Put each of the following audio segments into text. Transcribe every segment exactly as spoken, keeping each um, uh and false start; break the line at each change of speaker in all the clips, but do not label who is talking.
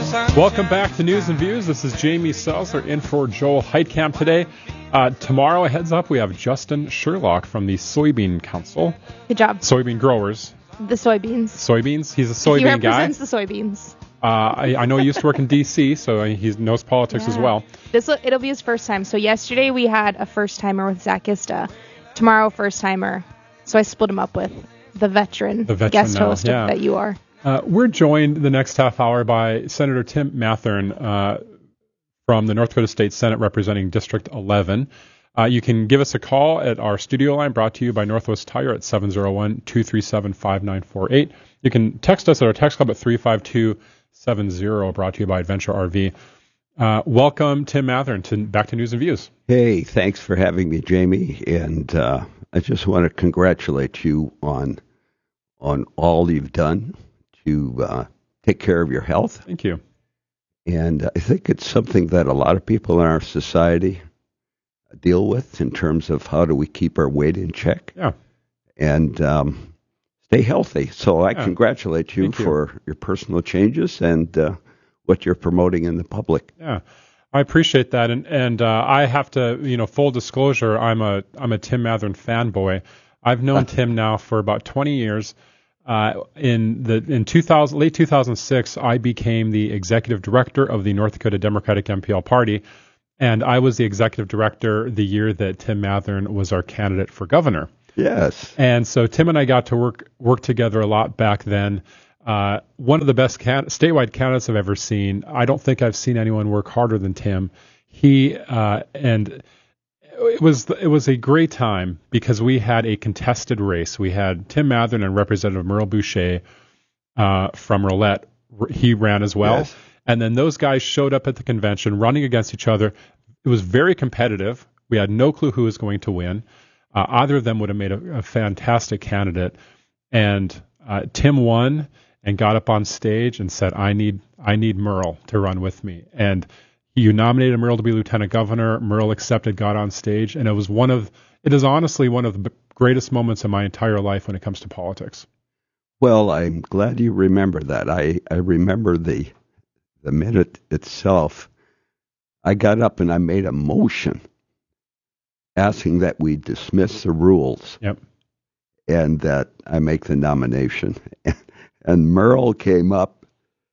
Welcome back to News and Views. This is Jamie Seltzer in for Joel Heitkamp today. Uh, tomorrow, a heads up, we have Justin Sherlock from the Soybean Council.
Good job.
Soybean growers.
The soybeans.
Soybeans. He's a soybean
he
guy.
He represents the soybeans.
Uh, I, I know he used to work in D C, so he knows politics
yeah.
as well.
This It'll be his first time. So yesterday we had a first-timer with Zach Ista. Tomorrow, first-timer. So I split him up with the veteran,
the veteran
guest
now,
host
yeah.
that you are.
Uh, we're joined the next half hour by Senator Tim Mathern uh, from the North Dakota State Senate representing District eleven. Uh, you can give us a call at our studio line brought to you by Northwest Tire at seven oh one, two three seven, five nine four eight. You can text us at our text club at three five two seven zero, brought to you by Adventure R V. Uh, welcome, Tim Mathern, to Back to News and Views.
Hey, thanks for having me, Jamie. And uh, I just want to congratulate you on on all you've done to uh, take care of your health.
Thank you.
And I think it's something that a lot of people in our society deal with in terms of how do we keep our weight in check.
Yeah.
And um, stay healthy. So I
yeah.
congratulate you
Thank
for
you.
your personal changes and uh, what you're promoting in the public.
Yeah. I appreciate that. And and uh, I have to, you know, full disclosure, I'm a I'm a Tim Mathern fanboy. I've known Tim now for about twenty years. Uh, in the in two thousand, late two thousand six, I became the executive director of the North Dakota Democratic M P L Party, and I was the executive director the year that Tim Mathern was our candidate for governor.
Yes.
And so Tim and I got to work work together a lot back then. Uh, one of the best can- statewide candidates I've ever seen. I don't think I've seen anyone work harder than Tim. He uh, and. It was it was a great time because we had a contested race. We had Tim Mathern and Representative Merle Boucher uh, from Rolette. He ran as well.
Yes.
And then those guys showed up at the convention running against each other. It was very competitive. We had no clue who was going to win. Uh, either of them would have made a, a fantastic candidate. And uh, Tim won and got up on stage and said, I need I need Merle to run with me. And you nominated Merle to be lieutenant governor. Merle accepted, got on stage, and it was one of, it is honestly one of the greatest moments in my entire life when it comes to politics.
Well, I'm glad you remember that. I, I remember the the minute itself. I got up and I made a motion asking that we dismiss the rules.
Yep.
And that I make the nomination. And Merle came up,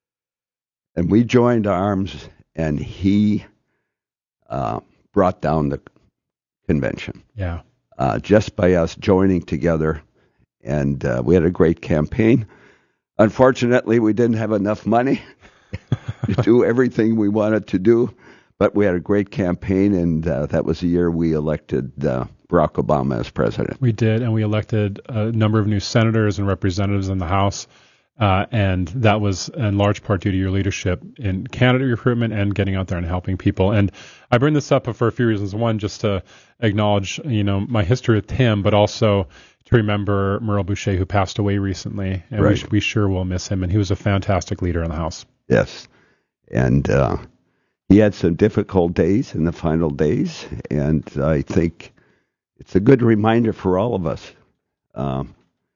and we joined arms. And he uh, brought down the convention.
Yeah.
Uh, just by us joining together. And uh, we had a great campaign. Unfortunately, we didn't have enough money to do everything we wanted to do. But we had a great campaign, and uh, that was the year we elected uh, Barack Obama as president.
We did, and we elected a number of new senators and representatives in the House. Uh, and that was in large part due to your leadership in candidate recruitment and getting out there and helping people. And I bring this up for a few reasons. One, just to acknowledge, you know, my history with Tim, but also to remember Merle Boucher, who passed away recently. And
right.
we, we sure will miss him. And he was a fantastic leader in the House.
Yes. And uh, he had some difficult days in the final days. And I think it's a good reminder for all of us. Um,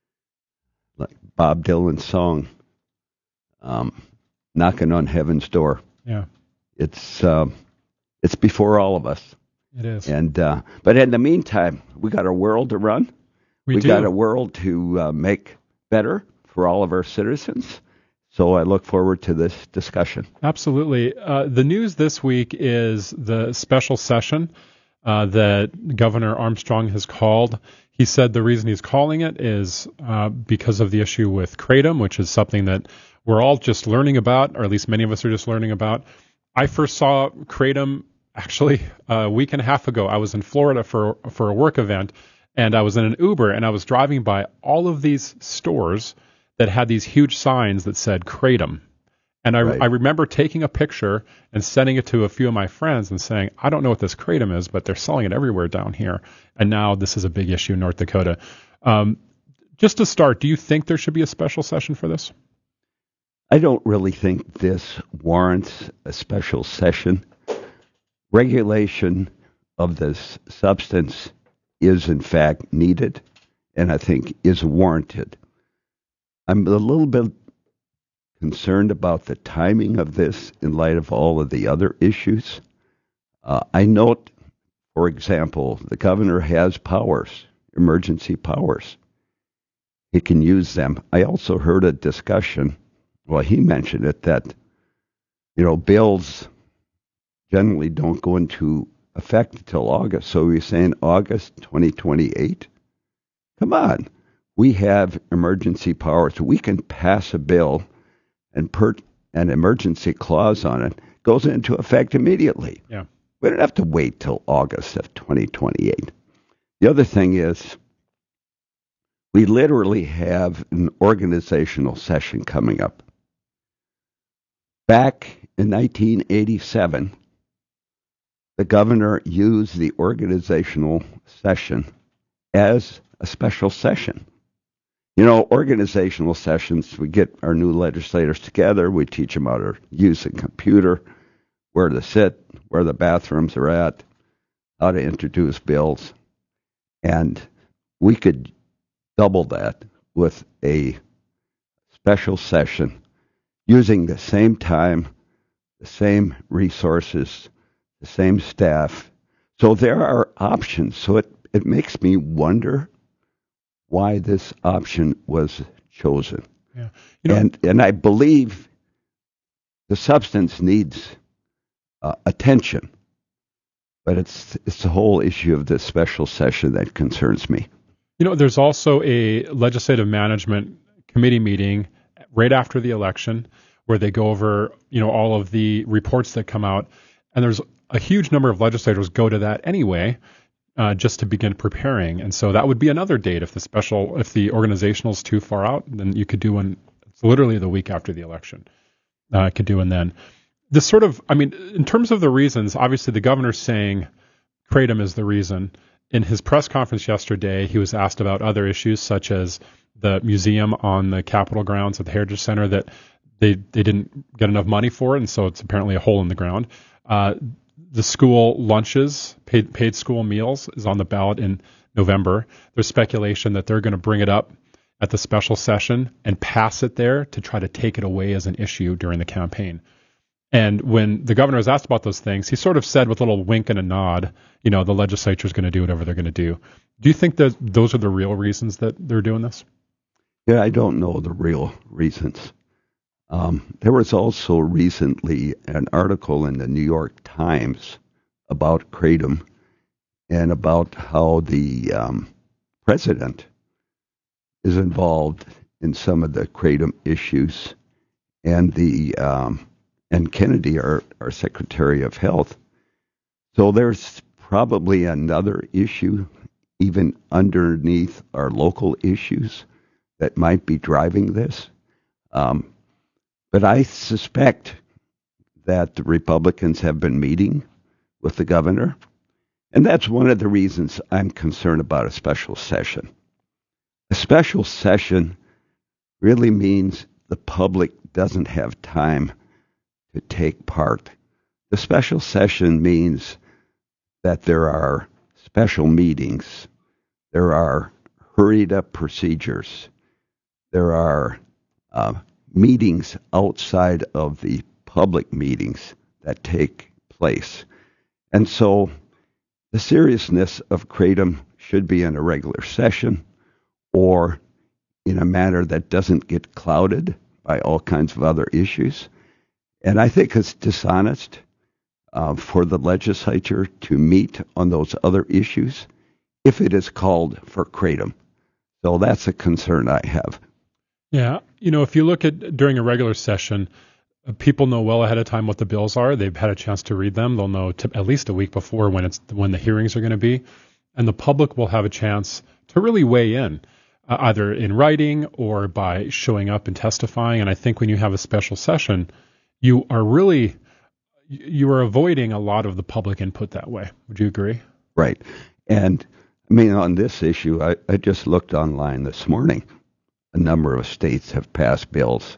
Bob Dylan's song, um, "Knocking on Heaven's Door."
Yeah,
it's uh, it's before all of us.
It is.
And uh, but in the meantime, we got a world to run.
We,
we
do.
got a world to uh, make better for all of our citizens. So I look forward to this discussion.
Absolutely. Uh, the news this week is the special session uh, that Governor Armstrong has called. He said the reason he's calling it is uh, because of the issue with Kratom, which is something that we're all just learning about, or at least many of us are just learning about. I first saw Kratom actually a week and a half ago. I was in Florida for for a work event, and I was in an Uber, and I was driving by all of these stores that had these huge signs that said Kratom. And I,
right.
I remember taking a picture and sending it to a few of my friends and saying, I don't know what this Kratom is, but they're selling it everywhere down here. And now this is a big issue in North Dakota. Um, just to start, do you think there should be a special session for this?
I don't really think this warrants a special session. Regulation of this substance is, in fact, needed, and I think is warranted. I'm a little bit concerned about the timing of this in light of all of the other issues. Uh, I note, for example, the governor has powers, emergency powers. He can use them. I also heard a discussion, well, he mentioned it, that, you know, bills generally don't go into effect until August. So we're saying August twenty twenty-eight? Come on. We have emergency powers. We can pass a bill and put an emergency clause on it. Goes into effect immediately.
Yeah.
We don't have to wait till August of twenty twenty-eight. The other thing is, we literally have an organizational session coming up. Back in nineteen eighty-seven, the governor used the organizational session as a special session. You know, organizational sessions, we get our new legislators together, we teach them how to use a computer, where to sit, where the bathrooms are at, how to introduce bills. And we could double that with a special session using the same time, the same resources, the same staff. So there are options. So it, it makes me wonder why this option was chosen.
Yeah. You know,
and and I believe the substance needs uh, attention, but it's it's the whole issue of this special session that concerns me.
You know, there's also a legislative management committee meeting right after the election where they go over, you know, all of the reports that come out, and there's a huge number of legislators go to that anyway, uh, just to begin preparing. And so that would be another date if the special, if the organizational is too far out, then you could do one. It's literally the week after the election. Uh, could do one then. This sort of, I mean, in terms of the reasons, obviously the governor's saying Kratom is the reason. In his press conference yesterday, he was asked about other issues such as the museum on the Capitol grounds at the Heritage Center that they they didn't get enough money for it, and so it's apparently a hole in the ground. Uh, the school lunches, paid, paid school meals, is on the ballot in November. There's speculation that they're going to bring it up at the special session and pass it there to try to take it away as an issue during the campaign. And when the governor was asked about those things, he sort of said with a little wink and a nod, you know, the legislature is going to do whatever they're going to do. Do you think that those are the real reasons that they're doing this?
Yeah, I don't know the real reasons. Um, there was also recently an article in the New York Times about Kratom and about how the um, president is involved in some of the Kratom issues, and the um, and Kennedy, our, our Secretary of Health. So there's probably another issue, even underneath our local issues, that might be driving this. Um, but I suspect that the Republicans have been meeting with the governor, and that's one of the reasons I'm concerned about a special session. A special session really means the public doesn't have time to take part. The special session means that there are special meetings, there are hurried up procedures, there are uh, meetings outside of the public meetings that take place. And so the seriousness of Kratom should be in a regular session or in a manner that doesn't get clouded by all kinds of other issues. And I think it's dishonest uh, for the legislature to meet on those other issues if it is called for Kratom. So that's a concern I have.
Yeah. You know, if you look at during a regular session, uh, people know well ahead of time what the bills are. They've had a chance to read them. They'll know t- at least a week before when it's when the hearings are going to be. And the public will have a chance to really weigh in, uh, either in writing or by showing up and testifying. And I think when you have a special session, you are really, you are avoiding a lot of the public input that way. Would you agree?
Right. And I mean, on this issue, I, I just looked online this morning. A number of states have passed bills.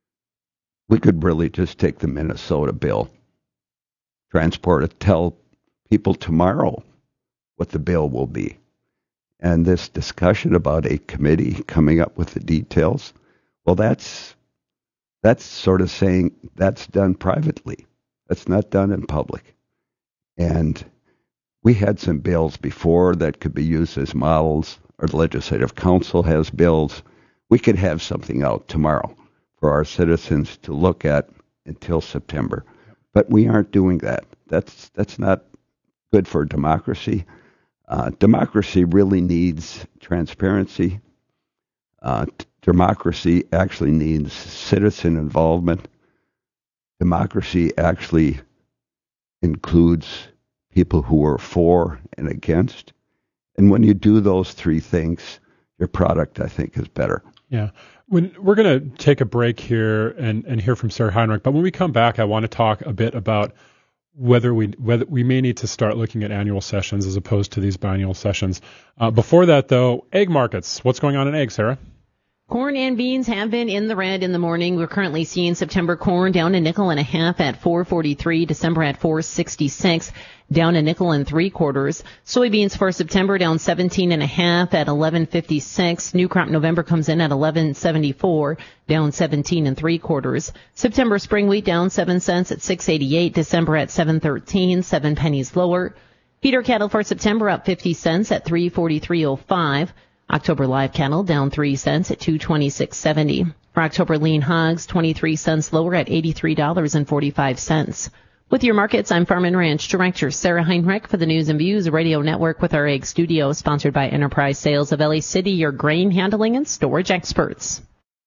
We could really just take the Minnesota bill, transport it, tell people tomorrow what the bill will be. And this discussion about a committee coming up with the details, well, that's That's sort of saying that's done privately. That's not done in public. And we had some bills before that could be used as models. Our legislative council has bills. We could have something out tomorrow for our citizens to look at until September. But we aren't doing that. That's that's not good for democracy. Uh, democracy really needs transparency. Uh, t- democracy actually needs citizen involvement. Democracy actually includes people who are for and against. And when you do those three things, your product, I think, is better.
Yeah. When we're going to take a break here and, and hear from Sarah Heinrich, but when we come back, I want to talk a bit about whether we whether we may need to start looking at annual sessions as opposed to these biannual sessions. Uh, before that, though, egg markets. What's going on in eggs, Sarah?
Corn and beans have been in the red in the morning. We're currently seeing September corn down a nickel and a half at four forty-three, December at four sixty-six, down a nickel and three quarters. Soybeans for September down seventeen and a half at eleven fifty-six. New crop November comes in at eleven seventy-four, down seventeen and three quarters. September spring wheat down seven cents at six eighty-eight, December at seven thirteen, seven pennies lower. Feeder cattle for September up fifty cents at three forty-three oh five. October live cattle down three cents at two twenty-six seventy. For October lean hogs, twenty-three cents lower at eighty-three dollars and forty-five cents. With your markets, I'm Farm and Ranch Director Sarah Heinrich for the News and Views Radio Network with our Egg Studio, sponsored by Enterprise Sales of L A City, your grain handling and storage experts.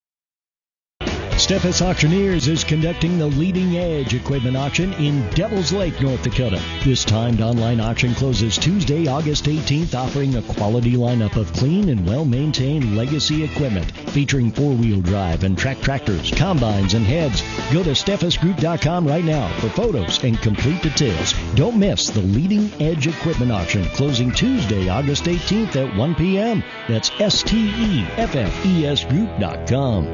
Steffes Auctioneers is conducting the Leading Edge equipment auction in Devils Lake, North Dakota. This timed online auction closes Tuesday, August eighteenth, offering a quality lineup of clean and well-maintained legacy equipment featuring four-wheel drive and track tractors, combines, and heads. Go to steffes group dot com right now for photos and complete details. Don't miss the Leading Edge equipment auction closing Tuesday, August eighteenth at one p.m. That's S T E F F E S group dot com.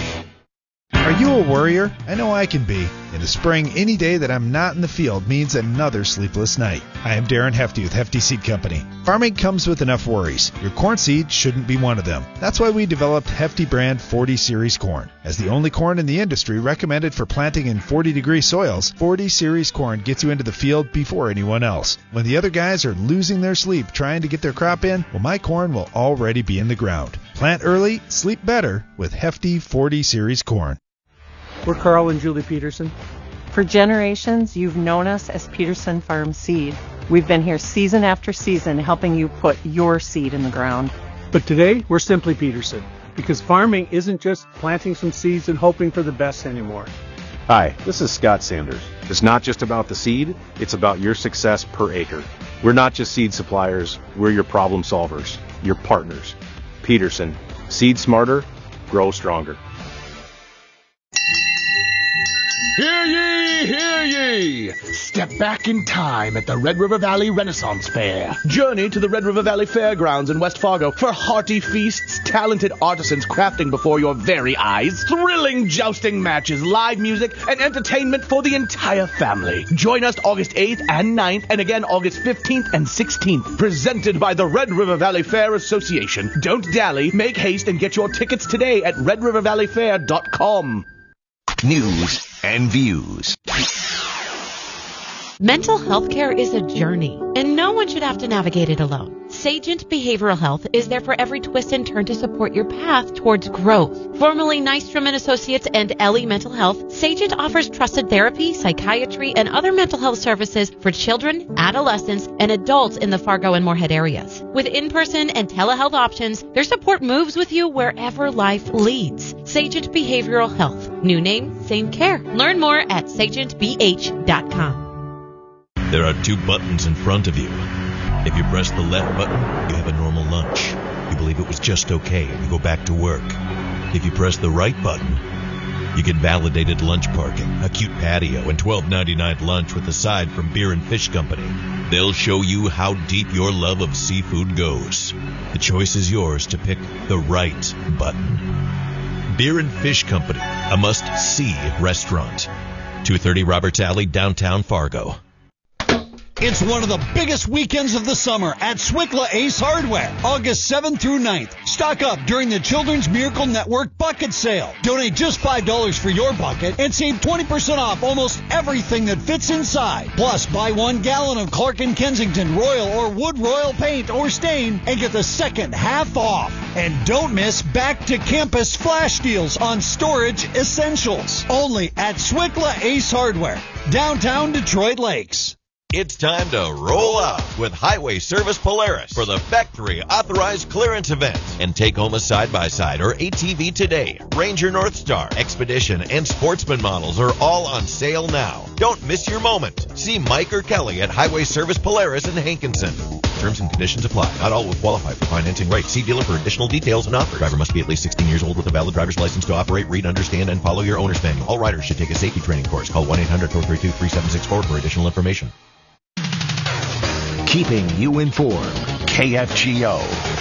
Are you a worrier? I know I can be. In the spring, any day that I'm not in the field means another sleepless night. I am Darren Hefty with Hefty Seed Company. Farming comes with enough worries. Your corn seed shouldn't be one of them. That's why we developed Hefty brand forty series corn. As the only corn in the industry recommended for planting in forty degree soils, forty series corn gets you into the field before anyone else. When the other guys are losing their sleep trying to get their crop in, well, my corn will already be in the ground. Plant early, sleep better with Hefty forty series corn.
We're Carl and Julie Peterson.
For generations, you've known us as Peterson Farm Seed. We've been here season after season helping you put your seed in the ground.
But today, we're simply Peterson, because farming isn't just planting some seeds and hoping for the best anymore.
Hi, this is Scott Sanders. It's not just about the seed, it's about your success per acre. We're not just seed suppliers, we're your problem solvers, your partners. Peterson, seed smarter, grow stronger.
Hear ye, hear ye! Step back in time at the Red River Valley Renaissance Fair. Journey to the Red River Valley Fairgrounds in West Fargo for hearty feasts, talented artisans crafting before your very eyes, thrilling jousting matches, live music, and entertainment for the entire family. Join us August eighth and ninth, and again August fifteenth and sixteenth. Presented by the Red River Valley Fair Association. Don't dally, make haste, and get your tickets today at red river valley fair dot com.
News and Views.
Mental health care is a journey, and no one should have to navigate it alone. Sagent Behavioral Health is there for every twist and turn to support your path towards growth. Formerly Nystrom and Associates and Ellie Mental Health, Sagent offers trusted therapy, psychiatry, and other mental health services for children, adolescents, and adults in the Fargo and Moorhead areas. With in-person and telehealth options, their support moves with you wherever life leads. Sagent Behavioral Health. New name, same care. Learn more at sagent b h dot com.
There are two buttons in front of you. If you press the left button, you have a normal lunch. You believe it was just okay and you go back to work. If you press the right button, you get validated lunch parking, a cute patio, and twelve ninety-nine lunch with a side from Beer and Fish Company. They'll show you how deep your love of seafood goes. The choice is yours to pick the right button. Beer and Fish Company, a must-see restaurant. two thirty Roberts Alley, downtown Fargo.
It's one of the biggest weekends of the summer at Swickla Ace Hardware, August seventh through ninth. Stock up during the Children's Miracle Network bucket sale. Donate just five dollars for your bucket and save twenty percent off almost everything that fits inside. Plus, buy one gallon of Clark and Kensington Royal or Wood Royal paint or stain and get the second half off. And don't miss Back to Campus flash deals on storage essentials. Only at Swickla Ace Hardware, downtown Detroit Lakes.
It's time to roll out with Highway Service Polaris for the Factory Authorized Clearance Event and take home a side-by-side or A T V today. Ranger Northstar, Expedition, and Sportsman models are all on sale now. Don't miss your moment. See Mike or Kelly at Highway Service Polaris in Hankinson. Terms and conditions apply. Not all will qualify for financing rates. See dealer for additional details and offers. Driver must be at least sixteen years old with a valid driver's license to operate, read, understand, and follow your owner's manual. All riders should take a safety training course. Call one eight hundred four three two three seven six four for additional information.
Keeping you informed. K F G O.